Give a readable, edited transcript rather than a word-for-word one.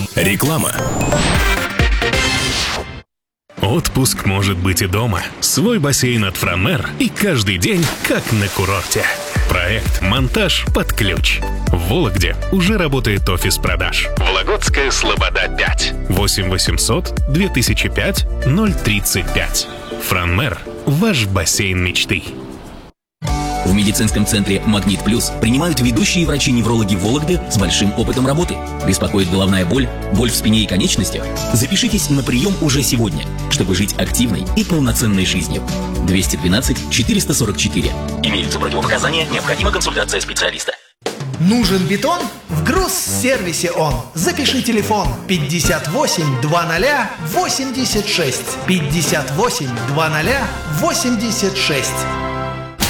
Реклама. Отпуск может быть и дома. Свой бассейн от Франмер и каждый день как на курорте. Проект «Монтаж под ключ». В Вологде уже работает офис продаж. Вологодская Слобода 5. 8 800 2005 035. Франмер. Ваш бассейн мечты. В медицинском центре «Магнит Плюс» принимают ведущие врачи-неврологи в Вологде с большим опытом работы. Беспокоит головная боль, боль в спине и конечностях? Запишитесь на прием уже сегодня, чтобы жить активной и полноценной жизнью. 212-444. Имеются противопоказания, необходима консультация специалиста. Нужен бетон? В Грузсервисе он. Запиши телефон 58 00 86. 58 00 86.